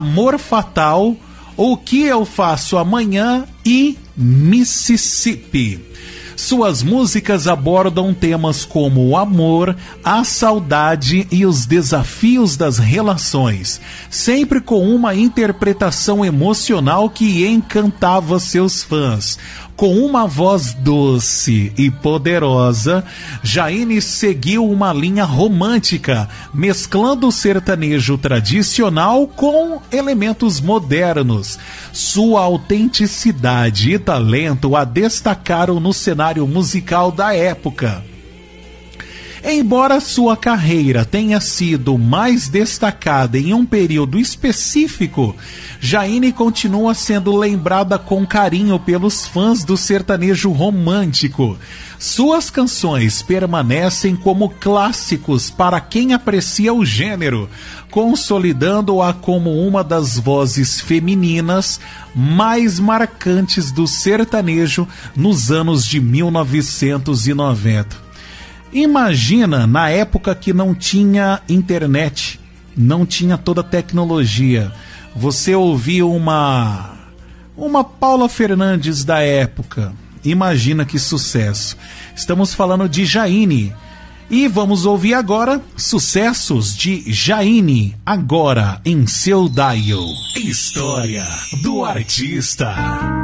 Amor Fatal, O Que Eu Faço Amanhã e Mississippi. Suas músicas abordam temas como o amor, a saudade e os desafios das relações, sempre com uma interpretação emocional que encantava seus fãs. Com uma voz doce e poderosa, Jaiine seguiu uma linha romântica, mesclando o sertanejo tradicional com elementos modernos. Sua autenticidade e talento a destacaram no cenário musical da época. Embora sua carreira tenha sido mais destacada em um período específico, Jaiine continua sendo lembrada com carinho pelos fãs do sertanejo romântico. Suas canções permanecem como clássicos para quem aprecia o gênero, consolidando-a como uma das vozes femininas mais marcantes do sertanejo nos anos de 1990. Imagina na época que não tinha internet, não tinha toda a tecnologia. Você ouvia uma Paula Fernandes da época. Imagina que sucesso. Estamos falando de Jaiine. E vamos ouvir agora sucessos de Jaiine, agora em seu dial. História do artista.